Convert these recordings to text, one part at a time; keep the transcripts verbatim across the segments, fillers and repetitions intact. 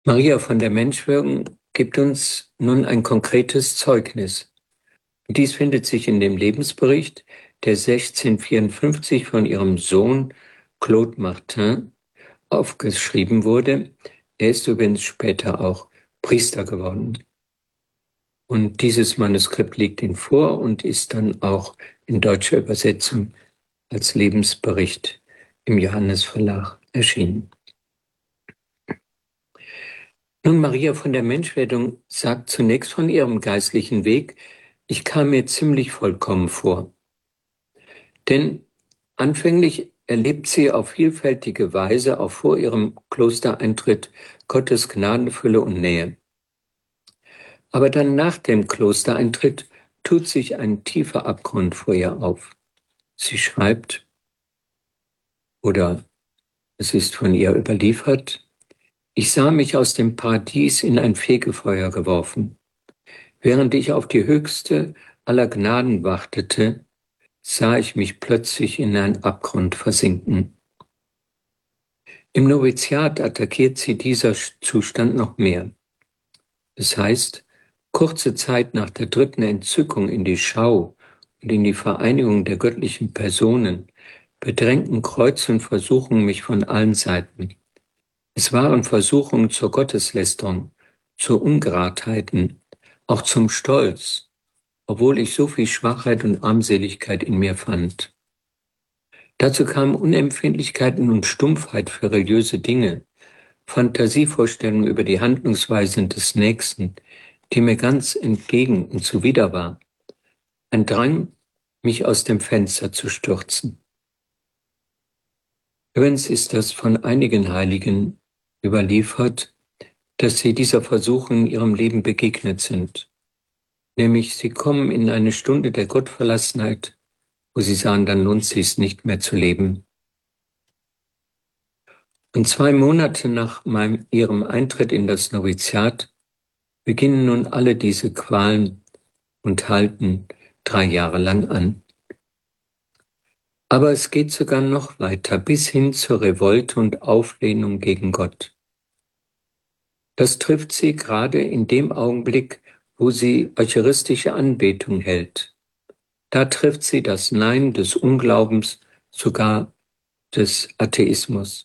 Maria von der Menschwerdung gibt uns nun ein konkretes Zeugnis. Dies findet sich in dem Lebensbericht, der sechzehnhundertvierundfünfzig von ihrem Sohn Claude Martin aufgeschrieben wurde. Er ist übrigens später auch Priester geworden. Und dieses Manuskript liegt Ihnen vor und ist dann auch in deutscher Übersetzung als Lebensbericht im Johannes-Verlag erschienen. Nun, Maria von der Menschwerdung sagt zunächst von ihrem geistlichen Weg: Ich kam mir ziemlich vollkommen vor. Denn anfänglich erlebt sie auf vielfältige Weise, auch vor ihrem Klostereintritt, Gottes Gnadenfülle und Nähe. Aber dann nach dem Klostereintritt tut sich ein tiefer Abgrund vor ihr auf. Sie schreibt, oder es ist von ihr überliefert: Ich sah mich aus dem Paradies in ein Fegefeuer geworfen. Während ich auf die höchste aller Gnaden wartete, sah ich mich plötzlich in einen Abgrund versinken. Im Noviziat attackiert sie dieser Zustand noch mehr. Das heißt, kurze Zeit nach der dritten Entzückung in die Schau und in die Vereinigung der göttlichen Personen bedrängten Kreuz und Versuchungen mich von allen Seiten. Es waren Versuchungen zur Gotteslästerung, zu Ungeradheiten, auch zum Stolz, obwohl ich so viel Schwachheit und Armseligkeit in mir fand. Dazu kamen Unempfindlichkeiten und Stumpfheit für religiöse Dinge, Fantasievorstellungen über die Handlungsweisen des Nächsten, die mir ganz entgegen und zuwider war, ein Drang, mich aus dem Fenster zu stürzen. Übrigens ist das von einigen Heiligen überliefert, dass sie dieser Versuchung in ihrem Leben begegnet sind. Nämlich, sie kommen in eine Stunde der Gottverlassenheit, wo sie sagen, dann lohnt es sich nicht mehr zu leben. Und zwei Monate nach meinem, ihrem Eintritt in das Noviziat beginnen nun alle diese Qualen und halten drei Jahre lang an. Aber es geht sogar noch weiter, bis hin zur Revolte und Auflehnung gegen Gott. Das trifft sie gerade in dem Augenblick, wo sie eucharistische Anbetung hält. Da trifft sie das Nein des Unglaubens, sogar des Atheismus.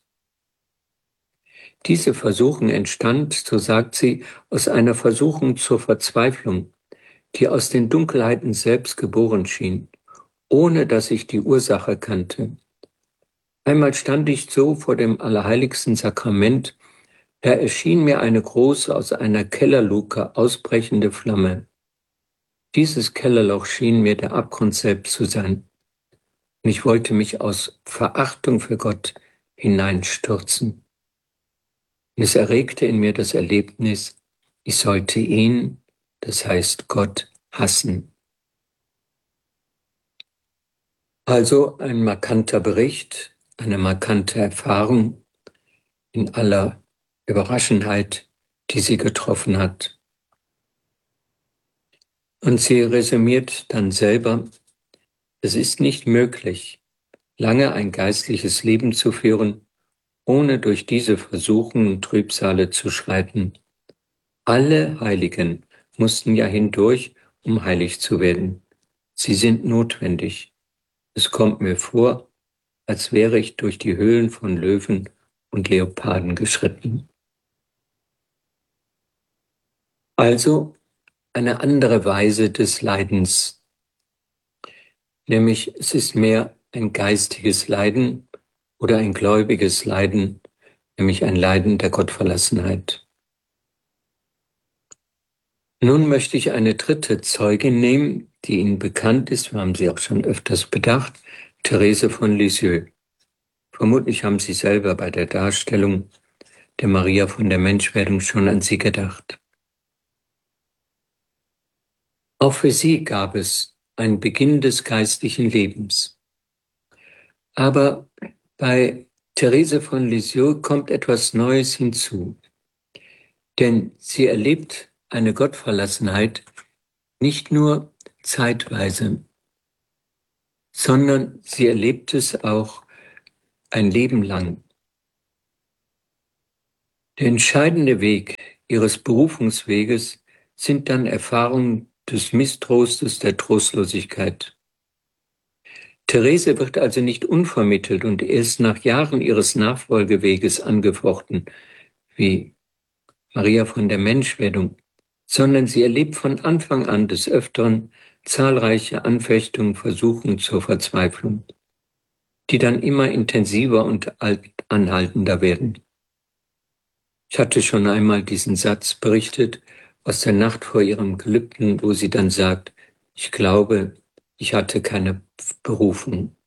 Diese Versuchung entstand, so sagt sie, aus einer Versuchung zur Verzweiflung, die aus den Dunkelheiten selbst geboren schien, ohne dass ich die Ursache kannte. Einmal stand ich so vor dem allerheiligsten Sakrament, da erschien mir eine große, aus einer Kellerluke ausbrechende Flamme. Dieses Kellerloch schien mir der Abgrund selbst zu sein. Und ich wollte mich aus Verachtung für Gott hineinstürzen. Und es erregte in mir das Erlebnis, ich sollte ihn, das heißt Gott, hassen. Also ein markanter Bericht, eine markante Erfahrung in aller Überraschenheit, die sie getroffen hat. Und sie resümiert dann selber: Es ist nicht möglich, lange ein geistliches Leben zu führen, ohne durch diese Versuchungen und Trübsale zu schreiten. Alle Heiligen mussten ja hindurch, um heilig zu werden. Sie sind notwendig. Es kommt mir vor, als wäre ich durch die Höhlen von Löwen und Leoparden geschritten. Also eine andere Weise des Leidens, nämlich es ist mehr ein geistiges Leiden oder ein gläubiges Leiden, nämlich ein Leiden der Gottverlassenheit. Nun möchte ich eine dritte Zeugin nehmen, die Ihnen bekannt ist, wir haben sie auch schon öfters bedacht, Therese von Lisieux. Vermutlich haben Sie selber bei der Darstellung der Maria von der Menschwerdung schon an sie gedacht. Auch für sie gab es einen Beginn des geistlichen Lebens. Aber bei Therese von Lisieux kommt etwas Neues hinzu. Denn sie erlebt eine Gottverlassenheit nicht nur zeitweise, sondern sie erlebt es auch ein Leben lang. Der entscheidende Weg ihres Berufungsweges sind dann Erfahrungen des Misstrostes, der Trostlosigkeit. Therese wird also nicht unvermittelt und erst nach Jahren ihres Nachfolgeweges angefochten, wie Maria von der Menschwerdung, sondern sie erlebt von Anfang an des Öfteren zahlreiche Anfechtungen, Versuchungen zur Verzweiflung, die dann immer intensiver und anhaltender werden. Ich hatte schon einmal diesen Satz berichtet aus der Nacht vor ihrem Gelübden, wo sie dann sagt, ich glaube, ich hatte keine Berufung.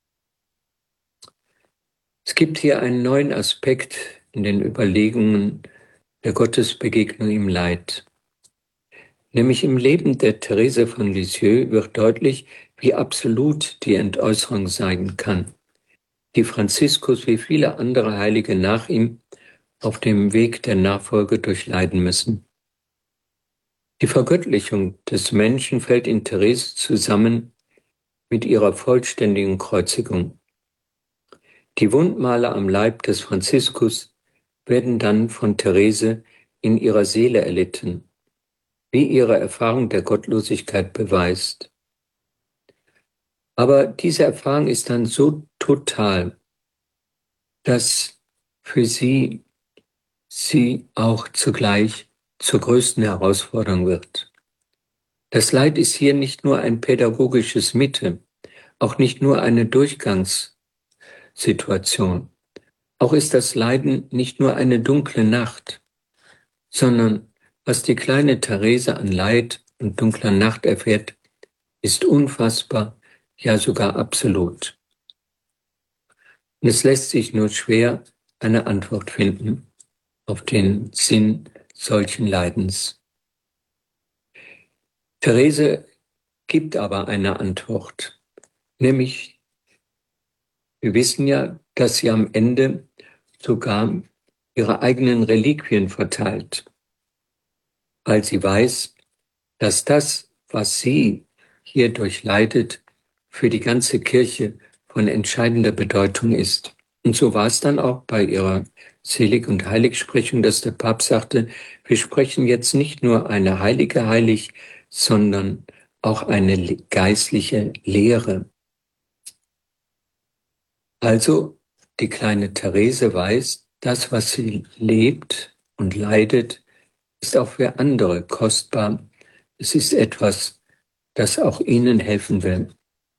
Es gibt hier einen neuen Aspekt in den Überlegungen der Gottesbegegnung im Leid. Nämlich im Leben der Therese von Lisieux wird deutlich, wie absolut die Entäußerung sein kann, die Franziskus wie viele andere Heilige nach ihm auf dem Weg der Nachfolge durchleiden müssen. Die Vergöttlichung des Menschen fällt in Therese zusammen mit ihrer vollständigen Kreuzigung. Die Wundmale am Leib des Franziskus werden dann von Therese in ihrer Seele erlitten, wie ihre Erfahrung der Gottlosigkeit beweist. Aber diese Erfahrung ist dann so total, dass für sie sie auch zugleich zur größten Herausforderung wird. Das Leid ist hier nicht nur ein pädagogisches Mittel, auch nicht nur eine Durchgangssituation. Auch ist das Leiden nicht nur eine dunkle Nacht, sondern was die kleine Therese an Leid und dunkler Nacht erfährt, ist unfassbar, ja sogar absolut. Und es lässt sich nur schwer eine Antwort finden auf den Sinn solchen Leidens. Therese gibt aber eine Antwort, nämlich, wir wissen ja, dass sie am Ende sogar ihre eigenen Reliquien verteilt, weil sie weiß, dass das, was sie hier durchleidet, für die ganze Kirche von entscheidender Bedeutung ist. Und so war es dann auch bei ihrer Selig- und Heiligsprechung, dass der Papst sagte, wir sprechen jetzt nicht nur eine Heilige heilig, sondern auch eine geistliche Lehre. Also die kleine Therese weiß, das, was sie lebt und leidet, ist auch für andere kostbar. Es ist etwas, das auch ihnen helfen will.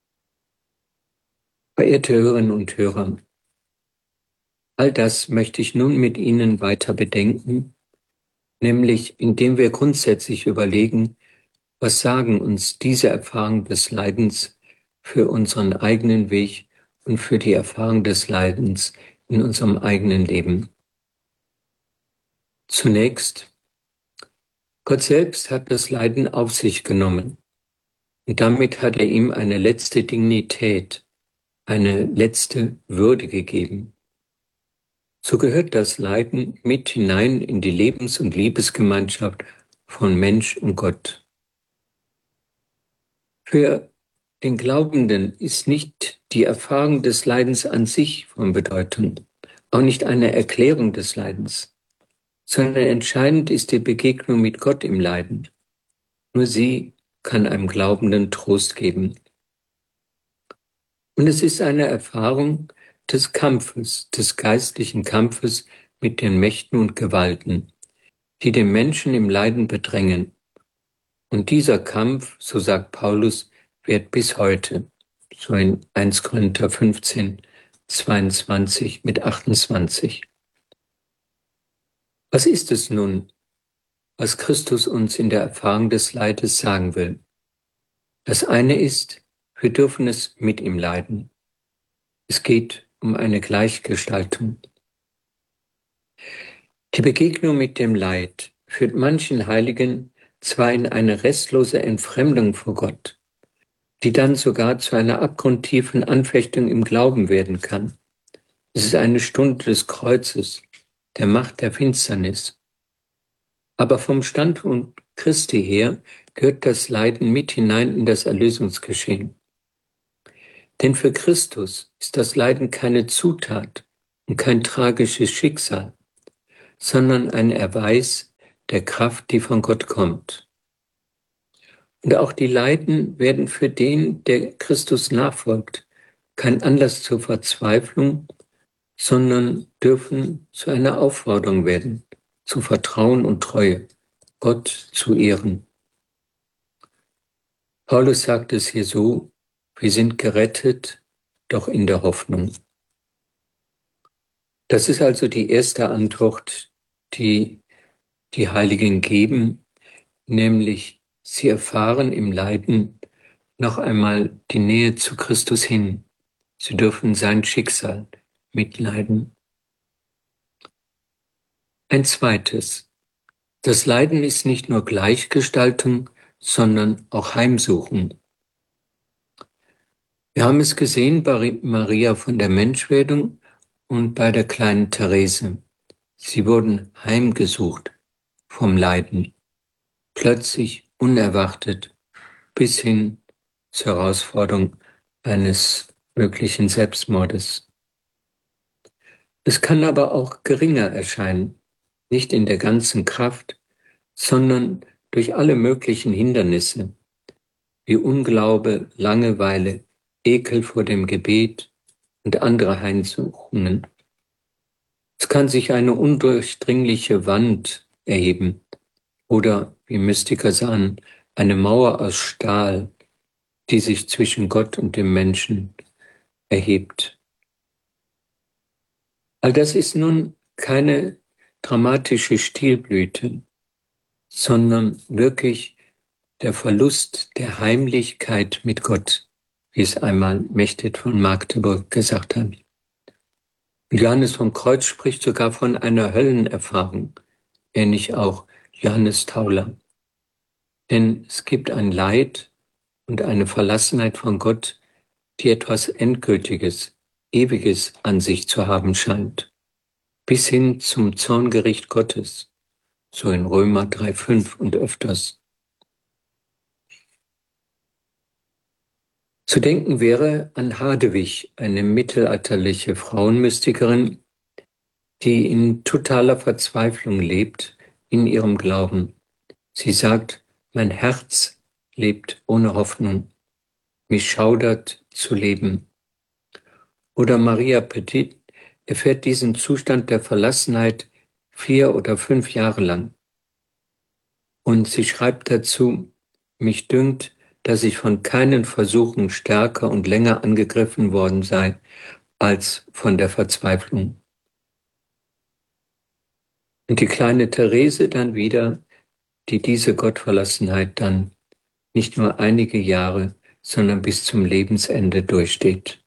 Verehrte Hörerinnen und Hörer, all das möchte ich nun mit Ihnen weiter bedenken, nämlich indem wir grundsätzlich überlegen, was sagen uns diese Erfahrung des Leidens für unseren eigenen Weg und für die Erfahrung des Leidens in unserem eigenen Leben. Zunächst, Gott selbst hat das Leiden auf sich genommen und damit hat er ihm eine letzte Dignität, eine letzte Würde gegeben. So gehört das Leiden mit hinein in die Lebens- und Liebesgemeinschaft von Mensch und Gott. Für den Glaubenden ist nicht die Erfahrung des Leidens an sich von Bedeutung, auch nicht eine Erklärung des Leidens, sondern entscheidend ist die Begegnung mit Gott im Leiden. Nur sie kann einem Glaubenden Trost geben. Und es ist eine Erfahrung des Kampfes, des geistlichen Kampfes mit den Mächten und Gewalten, die den Menschen im Leiden bedrängen. Und dieser Kampf, so sagt Paulus, wird bis heute, so in erster Korinther fünfzehn, zweiundzwanzig mit achtundzwanzig. Was ist es nun, was Christus uns in der Erfahrung des Leides sagen will? Das eine ist, wir dürfen es mit ihm leiden. Es geht um eine Gleichgestaltung. Die Begegnung mit dem Leid führt manchen Heiligen zwar in eine restlose Entfremdung vor Gott, die dann sogar zu einer abgrundtiefen Anfechtung im Glauben werden kann. Es ist eine Stunde des Kreuzes, der Macht der Finsternis. Aber vom Standpunkt Christi her gehört das Leiden mit hinein in das Erlösungsgeschehen. Denn für Christus ist das Leiden keine Zutat und kein tragisches Schicksal, sondern ein Erweis der Kraft, die von Gott kommt. Und auch die Leiden werden für den, der Christus nachfolgt, kein Anlass zur Verzweiflung, sondern dürfen zu einer Aufforderung werden, zu Vertrauen und Treue, Gott zu ehren. Paulus sagt es hier so: Wir sind gerettet, doch in der Hoffnung. Das ist also die erste Antwort, die die Heiligen geben, nämlich sie erfahren im Leiden noch einmal die Nähe zu Christus hin. Sie dürfen sein Schicksal mitleiden. Ein zweites: Das Leiden ist nicht nur Gleichgestaltung, sondern auch Heimsuchen. Wir haben es gesehen bei Maria von der Menschwerdung und bei der kleinen Therese. Sie wurden heimgesucht vom Leiden, plötzlich, unerwartet, bis hin zur Herausforderung eines möglichen Selbstmordes. Es kann aber auch geringer erscheinen, nicht in der ganzen Kraft, sondern durch alle möglichen Hindernisse, wie Unglaube, Langeweile, Ekel vor dem Gebet und andere Heimsuchungen. Es kann sich eine undurchdringliche Wand erheben oder, wie Mystiker sagen, eine Mauer aus Stahl, die sich zwischen Gott und dem Menschen erhebt. All das ist nun keine dramatische Stilblüte, sondern wirklich der Verlust der Heimlichkeit mit Gott, wie es einmal Mechthild von Magdeburg gesagt hat. Johannes vom Kreuz spricht sogar von einer Höllenerfahrung, ähnlich auch Johannes Tauler. Denn es gibt ein Leid und eine Verlassenheit von Gott, die etwas Endgültiges, Ewiges an sich zu haben scheint, bis hin zum Zorngericht Gottes, so in Römer drei fünf und öfters. Zu denken wäre an Hadewig, eine mittelalterliche Frauenmystikerin, die in totaler Verzweiflung lebt in ihrem Glauben. Sie sagt: Mein Herz lebt ohne Hoffnung, mich schaudert zu leben. Oder Maria Petit erfährt diesen Zustand der Verlassenheit vier oder fünf Jahre lang. Und sie schreibt dazu: Mich dünkt, dass ich von keinen Versuchen stärker und länger angegriffen worden sei als von der Verzweiflung. Und die kleine Therese dann wieder, die diese Gottverlassenheit dann nicht nur einige Jahre, sondern bis zum Lebensende durchsteht.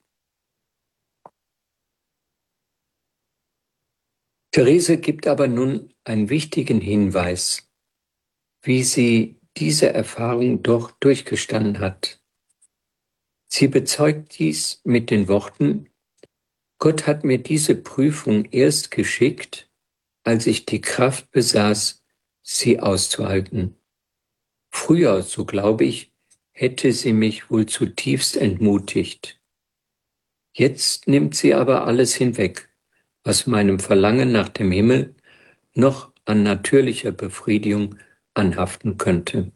Therese gibt aber nun einen wichtigen Hinweis, wie sie diese Erfahrung doch durchgestanden hat. Sie bezeugt dies mit den Worten: Gott hat mir diese Prüfung erst geschickt, als ich die Kraft besaß, sie auszuhalten. Früher, so glaube ich, hätte sie mich wohl zutiefst entmutigt. Jetzt nimmt sie aber alles hinweg, was meinem Verlangen nach dem Himmel noch an natürlicher Befriedigung anhaften könnte.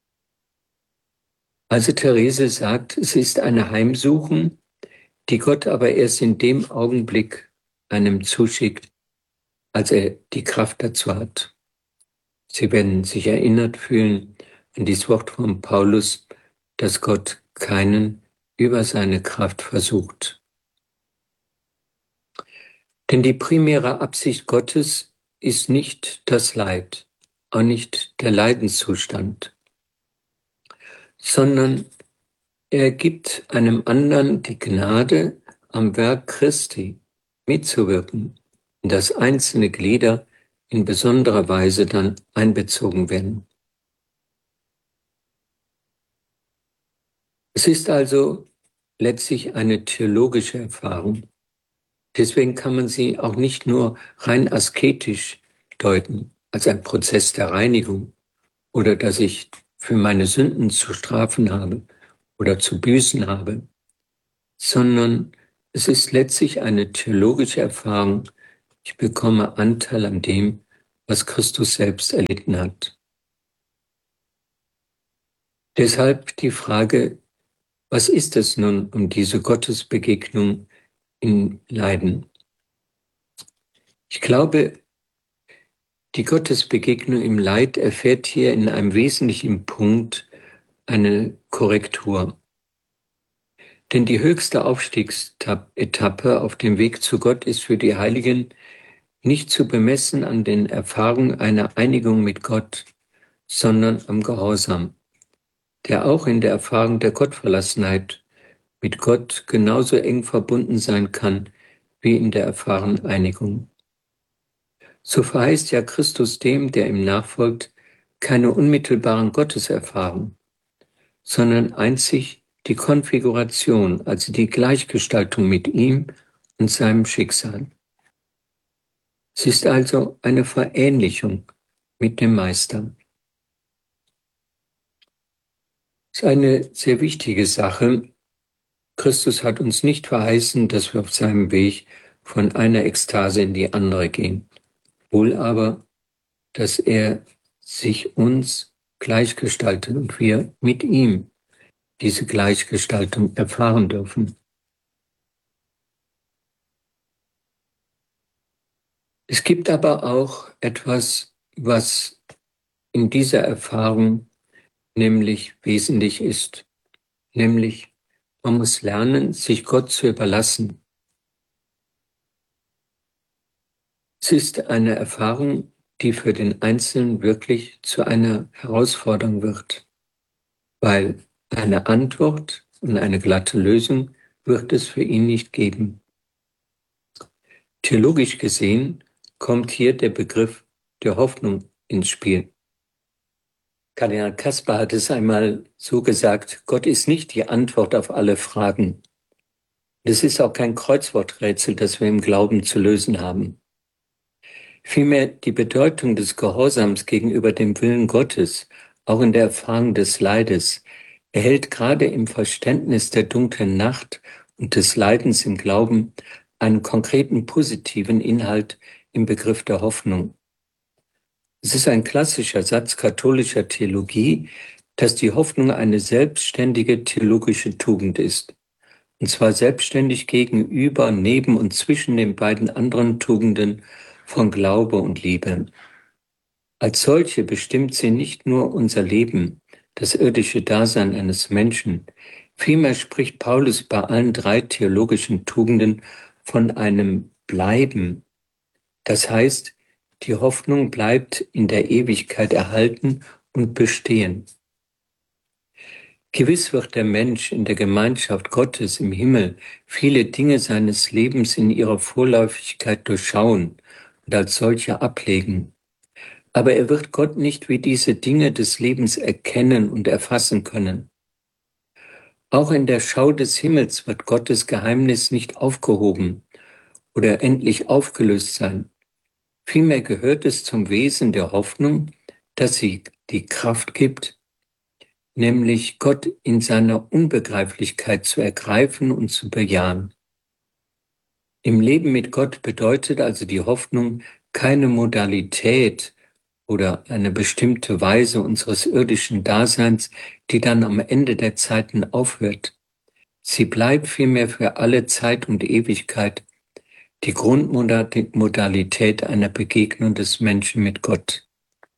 Also Therese sagt, es ist eine Heimsuchung, die Gott aber erst in dem Augenblick einem zuschickt, als er die Kraft dazu hat. Sie werden sich erinnert fühlen an dieses Wort von Paulus, dass Gott keinen über seine Kraft versucht. Denn die primäre Absicht Gottes ist nicht das Leid, auch nicht der Leidenszustand, sondern er gibt einem anderen die Gnade, am Werk Christi mitzuwirken, in das einzelne Glieder in besonderer Weise dann einbezogen werden. Es ist also letztlich eine theologische Erfahrung. Deswegen kann man sie auch nicht nur rein asketisch deuten, als ein Prozess der Reinigung oder dass ich für meine Sünden zu strafen habe oder zu büßen habe, sondern es ist letztlich eine theologische Erfahrung, Ich bekomme Anteil an dem, was Christus selbst erlitten hat. Deshalb die Frage, was ist es nun um diese Gottesbegegnung im Leiden? Ich glaube, die Gottesbegegnung im Leid erfährt hier in einem wesentlichen Punkt eine Korrektur. Denn die höchste Aufstiegsetappe auf dem Weg zu Gott ist für die Heiligen nicht zu bemessen an den Erfahrungen einer Einigung mit Gott, sondern am Gehorsam, der auch in der Erfahrung der Gottverlassenheit mit Gott genauso eng verbunden sein kann wie in der erfahrenen Einigung. So verheißt ja Christus dem, der ihm nachfolgt, keine unmittelbaren Gotteserfahrungen, sondern einzig die Konfiguration, also die Gleichgestaltung mit ihm und seinem Schicksal. Es ist also eine Verähnlichung mit dem Meister. Das ist eine sehr wichtige Sache. Christus hat uns nicht verheißen, dass wir auf seinem Weg von einer Ekstase in die andere gehen, wohl aber, dass er sich uns gleichgestaltet und wir mit ihm diese Gleichgestaltung erfahren dürfen. Es gibt aber auch etwas, was in dieser Erfahrung nämlich wesentlich ist, nämlich man muss lernen, sich Gott zu überlassen. Es ist eine Erfahrung, die für den Einzelnen wirklich zu einer Herausforderung wird, weil eine Antwort und eine glatte Lösung wird es für ihn nicht geben. Theologisch gesehen kommt hier der Begriff der Hoffnung ins Spiel. Kardinal Kasper hat es einmal so gesagt, Gott ist nicht die Antwort auf alle Fragen. Es ist auch kein Kreuzworträtsel, das wir im Glauben zu lösen haben. Vielmehr die Bedeutung des Gehorsams gegenüber dem Willen Gottes, auch in der Erfahrung des Leides, erhält gerade im Verständnis der dunklen Nacht und des Leidens im Glauben einen konkreten positiven Inhalt im Begriff der Hoffnung. Es ist ein klassischer Satz katholischer Theologie, dass die Hoffnung eine selbstständige theologische Tugend ist. Und zwar selbstständig gegenüber, neben und zwischen den beiden anderen Tugenden von Glaube und Liebe. Als solche bestimmt sie nicht nur unser Leben, das irdische Dasein eines Menschen. Vielmehr spricht Paulus bei allen drei theologischen Tugenden von einem Bleiben. Das heißt, die Hoffnung bleibt in der Ewigkeit erhalten und bestehen. Gewiss wird der Mensch in der Gemeinschaft Gottes im Himmel viele Dinge seines Lebens in ihrer Vorläufigkeit durchschauen und als solche ablegen. Aber er wird Gott nicht wie diese Dinge des Lebens erkennen und erfassen können. Auch in der Schau des Himmels wird Gottes Geheimnis nicht aufgehoben oder endlich aufgelöst sein. Vielmehr gehört es zum Wesen der Hoffnung, dass sie die Kraft gibt, nämlich Gott in seiner Unbegreiflichkeit zu ergreifen und zu bejahen. Im Leben mit Gott bedeutet also die Hoffnung keine Modalität oder eine bestimmte Weise unseres irdischen Daseins, die dann am Ende der Zeiten aufhört. Sie bleibt vielmehr für alle Zeit und Ewigkeit die Grundmodalität einer Begegnung des Menschen mit Gott.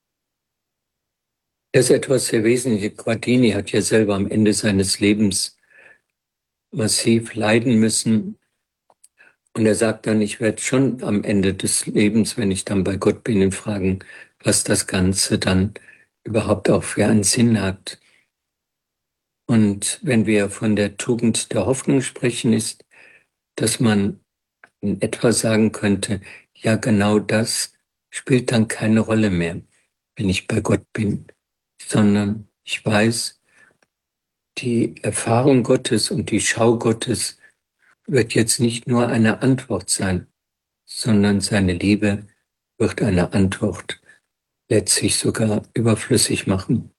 Das ist etwas sehr Wesentliches. Guardini hat ja selber am Ende seines Lebens massiv leiden müssen. Und er sagt dann, ich werde schon am Ende des Lebens, wenn ich dann bei Gott bin, ihn fragen, was das Ganze dann überhaupt auch für einen Sinn hat. Und wenn wir von der Tugend der Hoffnung sprechen, ist, dass man in etwa sagen könnte, ja, genau das spielt dann keine Rolle mehr, wenn ich bei Gott bin, sondern ich weiß, die Erfahrung Gottes und die Schau Gottes wird jetzt nicht nur eine Antwort sein, sondern seine Liebe wird eine Antwort letztlich sogar überflüssig machen.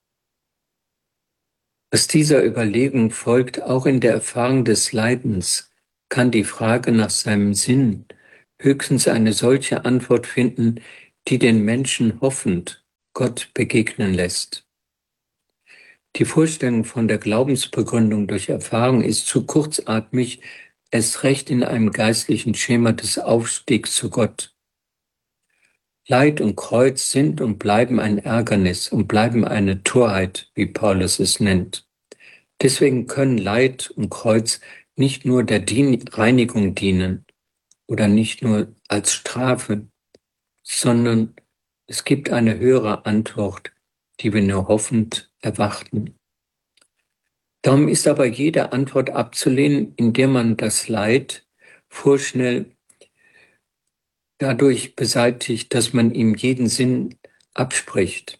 Aus dieser Überlegung folgt, auch in der Erfahrung des Leidens kann die Frage nach seinem Sinn höchstens eine solche Antwort finden, die den Menschen hoffend Gott begegnen lässt. Die Vorstellung von der Glaubensbegründung durch Erfahrung ist zu kurzatmig, erst recht in einem geistlichen Schema des Aufstiegs zu Gott. Leid und Kreuz sind und bleiben ein Ärgernis und bleiben eine Torheit, wie Paulus es nennt. Deswegen können Leid und Kreuz nicht nur der Dien- Reinigung dienen oder nicht nur als Strafe, sondern es gibt eine höhere Antwort, die wir nur hoffend erwarten. Darum ist aber jede Antwort abzulehnen, indem man das Leid vorschnell dadurch beseitigt, dass man ihm jeden Sinn abspricht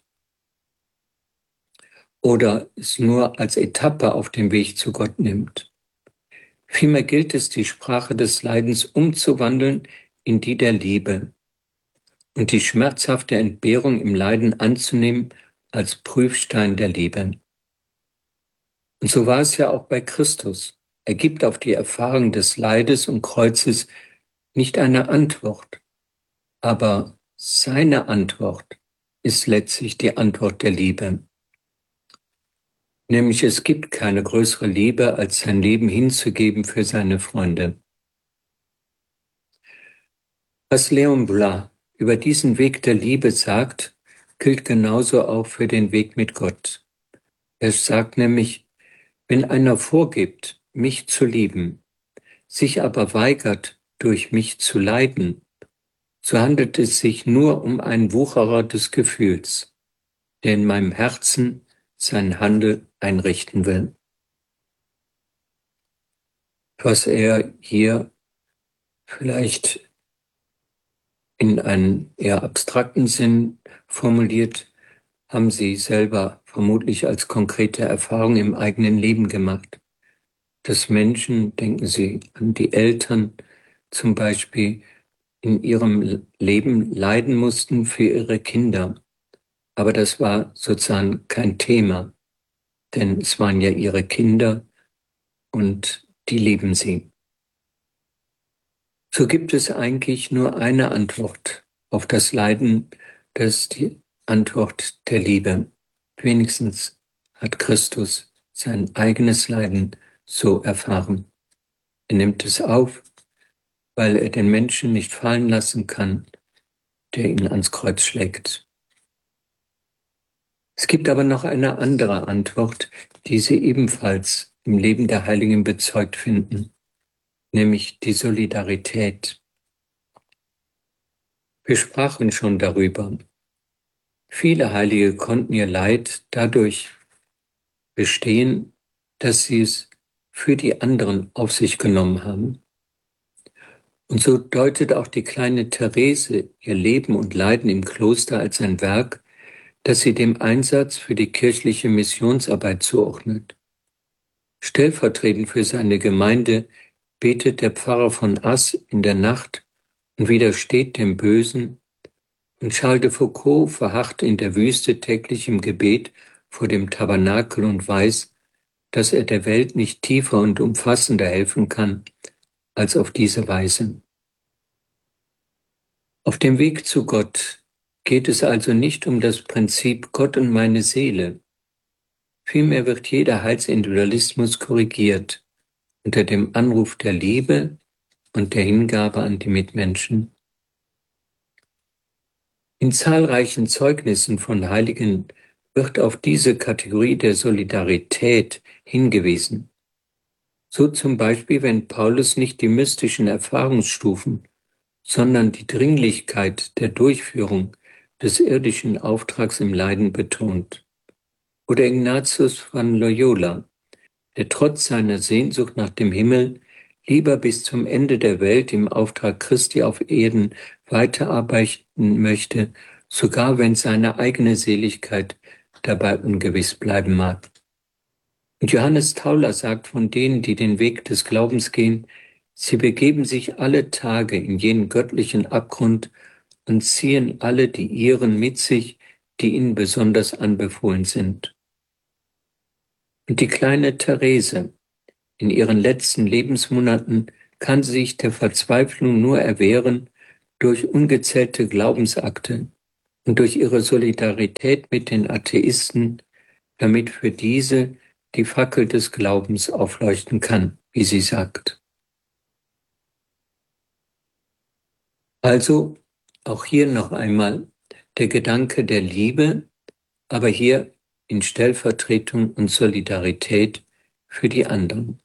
oder es nur als Etappe auf dem Weg zu Gott nimmt. Vielmehr gilt es, die Sprache des Leidens umzuwandeln in die der Liebe und die schmerzhafte Entbehrung im Leiden anzunehmen als Prüfstein der Liebe. Und so war es ja auch bei Christus. Er gibt auf die Erfahrung des Leides und Kreuzes nicht eine Antwort, aber seine Antwort ist letztlich die Antwort der Liebe. Nämlich es gibt keine größere Liebe, als sein Leben hinzugeben für seine Freunde. Was Léon Bloy über diesen Weg der Liebe sagt, gilt genauso auch für den Weg mit Gott. Er sagt nämlich, wenn einer vorgibt, mich zu lieben, sich aber weigert, durch mich zu leiden, so handelt es sich nur um einen Wucherer des Gefühls, der in meinem Herzen sein Handel einrichten will. Was er hier vielleicht in einem eher abstrakten Sinn formuliert, haben Sie selber vermutlich als konkrete Erfahrung im eigenen Leben gemacht. Dass Menschen, denken Sie an die Eltern zum Beispiel, in ihrem Leben leiden mussten für ihre Kinder. Aber das war sozusagen kein Thema, denn es waren ja ihre Kinder und die lieben sie. So gibt es eigentlich nur eine Antwort auf das Leiden, das ist die Antwort der Liebe. Wenigstens hat Christus sein eigenes Leiden so erfahren. Er nimmt es auf, weil er den Menschen nicht fallen lassen kann, der ihn ans Kreuz schlägt. Es gibt aber noch eine andere Antwort, die Sie ebenfalls im Leben der Heiligen bezeugt finden, nämlich die Solidarität. Wir sprachen schon darüber. Viele Heilige konnten ihr Leid dadurch bestehen, dass sie es für die anderen auf sich genommen haben. Und so deutet auch die kleine Therese ihr Leben und Leiden im Kloster als ein Werk, das sie dem Einsatz für die kirchliche Missionsarbeit zuordnet. Stellvertretend für seine Gemeinde betet der Pfarrer von As in der Nacht und widersteht dem Bösen, und Charles de Foucault verharrt in der Wüste täglich im Gebet vor dem Tabernakel und weiß, dass er der Welt nicht tiefer und umfassender helfen kann als auf diese Weise. Auf dem Weg zu Gott geht es also nicht um das Prinzip Gott und meine Seele. Vielmehr wird jeder Heilsindividualismus korrigiert unter dem Anruf der Liebe und der Hingabe an die Mitmenschen. In zahlreichen Zeugnissen von Heiligen wird auf diese Kategorie der Solidarität hingewiesen. So zum Beispiel, wenn Paulus nicht die mystischen Erfahrungsstufen, sondern die Dringlichkeit der Durchführung des irdischen Auftrags im Leiden betont. Oder Ignatius von Loyola, der trotz seiner Sehnsucht nach dem Himmel lieber bis zum Ende der Welt im Auftrag Christi auf Erden weiterarbeiten möchte, sogar wenn seine eigene Seligkeit dabei ungewiss bleiben mag. Und Johannes Tauler sagt von denen, die den Weg des Glaubens gehen, sie begeben sich alle Tage in jenen göttlichen Abgrund und ziehen alle die ihren mit sich, die ihnen besonders anbefohlen sind. Und die kleine Therese, in ihren letzten Lebensmonaten kann sie sich der Verzweiflung nur erwehren durch ungezählte Glaubensakte und durch ihre Solidarität mit den Atheisten, damit für diese die Fackel des Glaubens aufleuchten kann, wie sie sagt. Also auch hier noch einmal der Gedanke der Liebe, aber hier in Stellvertretung und Solidarität für die anderen.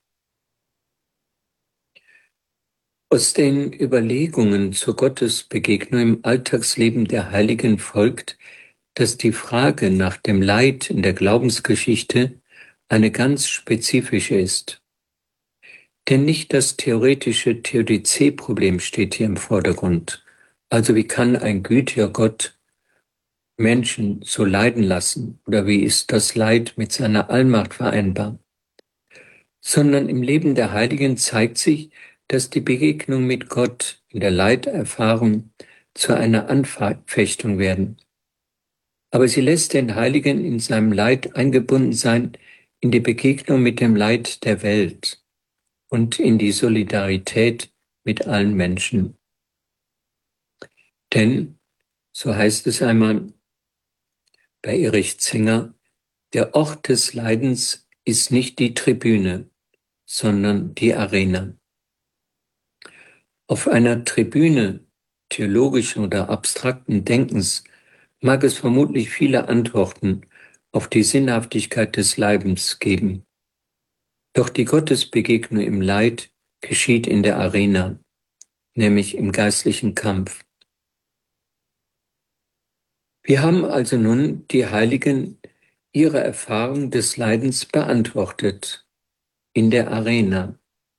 Aus den Überlegungen zur Gottesbegegnung im Alltagsleben der Heiligen folgt, dass die Frage nach dem Leid in der Glaubensgeschichte eine ganz spezifische ist. Denn nicht das theoretische Theodizee-Problem steht hier im Vordergrund. Also wie kann ein gütiger Gott Menschen so leiden lassen oder wie ist das Leid mit seiner Allmacht vereinbar? Sondern im Leben der Heiligen zeigt sich, dass die Begegnung mit Gott in der Leiterfahrung zu einer Anfechtung werden. Aber sie lässt den Heiligen in seinem Leid eingebunden sein in die Begegnung mit dem Leid der Welt und in die Solidarität mit allen Menschen. Denn, so heißt es einmal bei Erich Zenger, der Ort des Leidens ist nicht die Tribüne, sondern die Arena. Auf einer Tribüne theologischen oder abstrakten Denkens mag es vermutlich viele Antworten auf die Sinnhaftigkeit des Leibens geben. Doch die Gottesbegegnung im Leid geschieht in der Arena, nämlich im geistlichen Kampf. Wir haben also nun die Heiligen ihre Erfahrung des Leidens beantwortet in der Arena.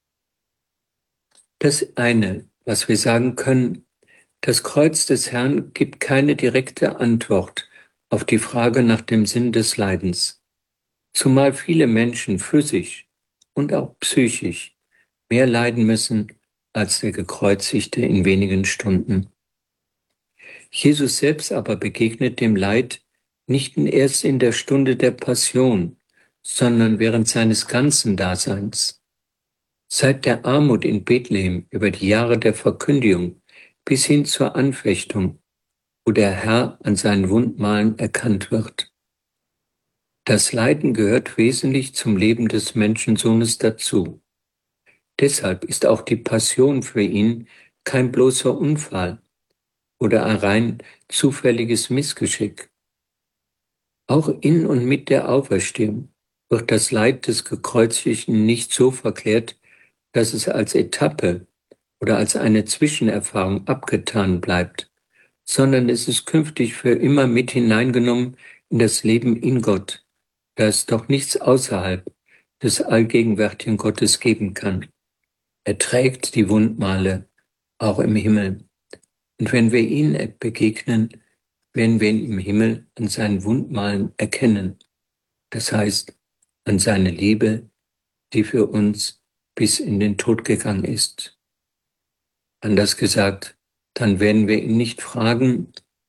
Das eine, was wir sagen können, das Kreuz des Herrn gibt keine direkte Antwort auf die Frage nach dem Sinn des Leidens, zumal viele Menschen physisch und auch psychisch mehr leiden müssen als der Gekreuzigte in wenigen Stunden. Jesus selbst aber begegnet dem Leid nicht erst in der Stunde der Passion, sondern während seines ganzen Daseins. Seit der Armut in Bethlehem über die Jahre der Verkündigung bis hin zur Anfechtung, wo der Herr an seinen Wundmalen erkannt wird. Das Leiden gehört wesentlich zum Leben des Menschensohnes dazu. Deshalb ist auch die Passion für ihn kein bloßer Unfall oder ein rein zufälliges Missgeschick. Auch in und mit der Auferstehung wird das Leid des Gekreuzigten nicht so verklärt, dass es als Etappe oder als eine Zwischenerfahrung abgetan bleibt, sondern es ist künftig für immer mit hineingenommen in das Leben in Gott, da es doch nichts außerhalb des allgegenwärtigen Gottes geben kann. Er trägt die Wundmale auch im Himmel. Und wenn wir ihn begegnen, werden wir ihn im Himmel an seinen Wundmalen erkennen. Das heißt, an seine Liebe, die für uns bis in den Tod gegangen ist. Anders gesagt, dann werden wir ihn nicht fragen,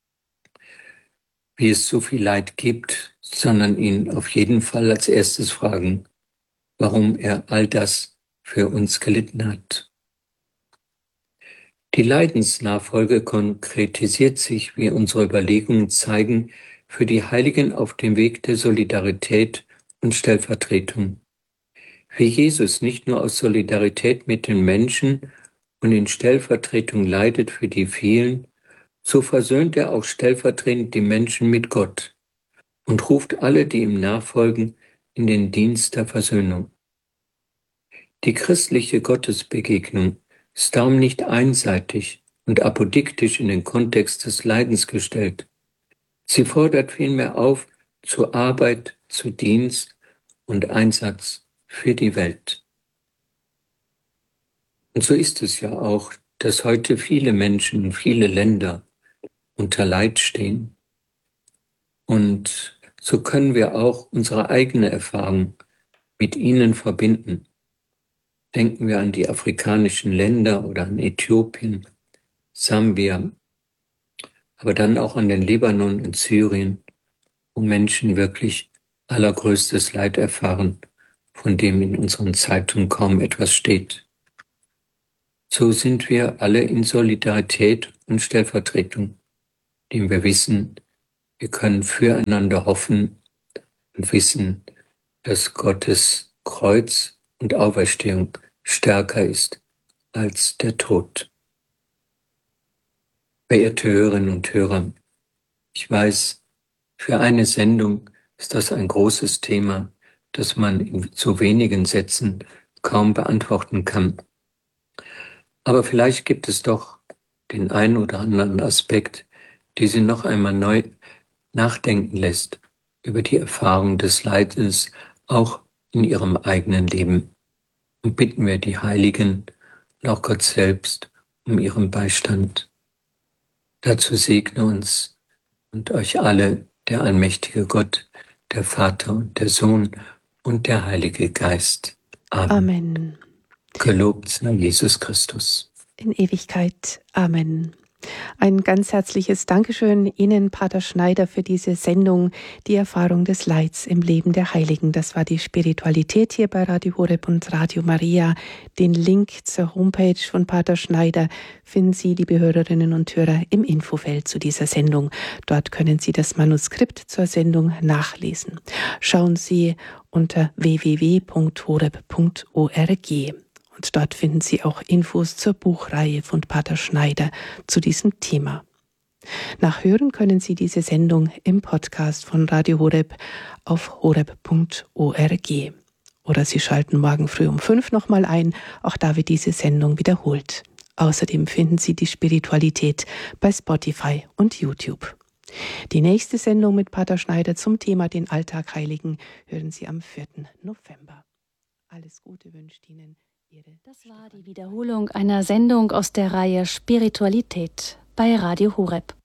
wie es so viel Leid gibt, sondern ihn auf jeden Fall als erstes fragen, warum er all das für uns gelitten hat. Die Leidensnachfolge konkretisiert sich, wie unsere Überlegungen zeigen, für die Heiligen auf dem Weg der Solidarität und Stellvertretung. Wie Jesus nicht nur aus Solidarität mit den Menschen und in Stellvertretung leidet für die vielen, so versöhnt er auch stellvertretend die Menschen mit Gott und ruft alle, die ihm nachfolgen, in den Dienst der Versöhnung. Die christliche Gottesbegegnung ist darum nicht einseitig und apodiktisch in den Kontext des Leidens gestellt. Sie fordert vielmehr auf zu Arbeit, zu Dienst und Einsatz für die Welt. Und so ist es ja auch, dass heute viele Menschen, viele Länder unter Leid stehen. Und so können wir auch unsere eigene Erfahrung mit ihnen verbinden. Denken wir an die afrikanischen Länder oder an Äthiopien, Sambia, aber dann auch an den Libanon und Syrien, wo Menschen wirklich allergrößtes Leid erfahren, von dem in unseren Zeitungen kaum etwas steht. So sind wir alle in Solidarität und Stellvertretung, indem wir wissen, wir können füreinander hoffen und wissen, dass Gottes Kreuz und Auferstehung stärker ist als der Tod. Verehrte Hörerinnen und Hörer, ich weiß, für eine Sendung ist das ein großes Thema, das man in so wenigen Sätzen kaum beantworten kann. Aber vielleicht gibt es doch den einen oder anderen Aspekt, der Sie noch einmal neu nachdenken lässt über die Erfahrung des Leidens, auch in Ihrem eigenen Leben. Und bitten wir die Heiligen und auch Gott selbst um ihren Beistand. Dazu segne uns und euch alle der allmächtige Gott, der Vater und der Sohn und der Heilige Geist. Amen. Amen. Gelobt sei Jesus Christus. In Ewigkeit. Amen. Ein ganz herzliches Dankeschön Ihnen, Pater Schneider, für diese Sendung, die Erfahrung des Leids im Leben der Heiligen. Das war die Spiritualität hier bei Radio Horeb und Radio Maria. Den Link zur Homepage von Pater Schneider finden Sie, liebe Hörerinnen und Hörer, im Infofeld zu dieser Sendung. Dort können Sie das Manuskript zur Sendung nachlesen. Schauen Sie unter w w w punkt horeb punkt org. Und dort finden Sie auch Infos zur Buchreihe von Pater Schneider zu diesem Thema. Nachhören können Sie diese Sendung im Podcast von Radio Horeb auf horeb punkt org. Oder Sie schalten morgen früh um fünf nochmal ein, auch da wird diese Sendung wiederholt. Außerdem finden Sie die Spiritualität bei Spotify und YouTube. Die nächste Sendung mit Pater Schneider zum Thema den Alltag Heiligen hören Sie am vierten November. Alles Gute wünscht Ihnen. Das war die Wiederholung einer Sendung aus der Reihe Spiritualität bei Radio Horeb.